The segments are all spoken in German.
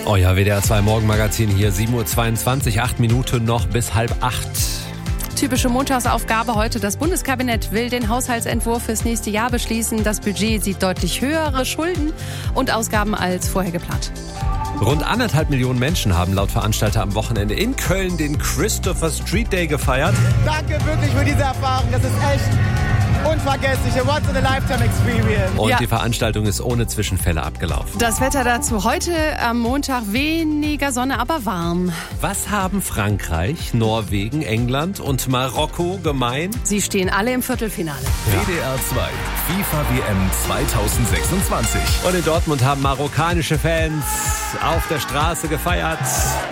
Euer WDR 2 Morgenmagazin hier, 7.22 Uhr, 8 Minuten noch bis 7:30. Typische Montagsaufgabe heute. Das Bundeskabinett will den Haushaltsentwurf fürs nächste Jahr beschließen. Das Budget sieht deutlich höhere Schulden und Ausgaben als vorher geplant. Rund 1,5 Millionen Menschen haben laut Veranstalter am Wochenende in Köln den Christopher Street Day gefeiert. Danke wirklich für diese Erfahrung. Das ist echt unvergessliche Once-in-a-Lifetime-Experience. Und die Veranstaltung ist ohne Zwischenfälle abgelaufen. Das Wetter dazu heute am Montag weniger Sonne, aber warm. Was haben Frankreich, Norwegen, England und Marokko gemein? Sie stehen alle im Viertelfinale. WDR 2, FIFA WM 2026. Und in Dortmund haben marokkanische Fans auf der Straße gefeiert.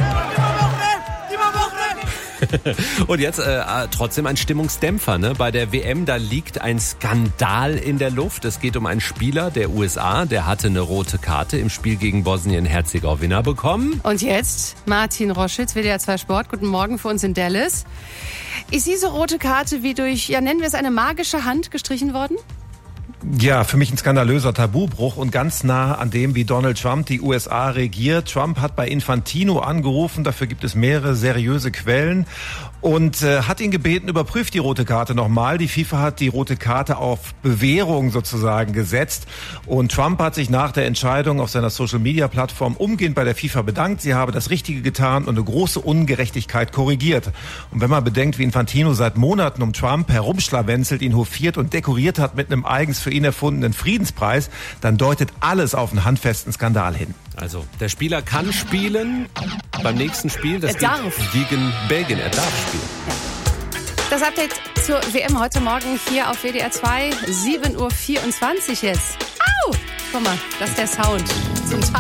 Und jetzt trotzdem ein Stimmungsdämpfer, ne? Bei der WM, da liegt ein Skandal in der Luft. Es geht um einen Spieler der USA, der hatte eine rote Karte im Spiel gegen Bosnien-Herzegowina bekommen. Und jetzt Martin Roschitz, WDR 2 Sport. Guten Morgen für uns in Dallas. Ist diese rote Karte wie durch, nennen wir es eine magische Hand gestrichen worden? Ja, für mich ein skandalöser Tabubruch und ganz nah an dem, wie Donald Trump die USA regiert. Trump hat bei Infantino angerufen, dafür gibt es mehrere seriöse Quellen und hat ihn gebeten, überprüft die rote Karte nochmal. Die FIFA hat die rote Karte auf Bewährung sozusagen gesetzt und Trump hat sich nach der Entscheidung auf seiner Social-Media-Plattform umgehend bei der FIFA bedankt. Sie habe das Richtige getan und eine große Ungerechtigkeit korrigiert. Und wenn man bedenkt, wie Infantino seit Monaten um Trump herumschlawenzelt, ihn hofiert und dekoriert hat mit einem eigens für ihn erfundenen Friedenspreis, dann deutet alles auf einen handfesten Skandal hin. Also, der Spieler kann spielen beim nächsten Spiel. Das darf. Gegen Belgien. Er darf spielen. Das Update zur WM heute Morgen hier auf WDR 2, 7.24 Uhr jetzt. Au! Guck mal, das ist der Sound zum Tag.